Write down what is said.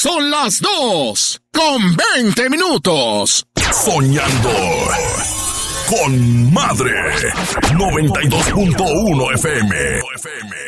Son las 2:20. Soñando con Madre. 92.1 FM.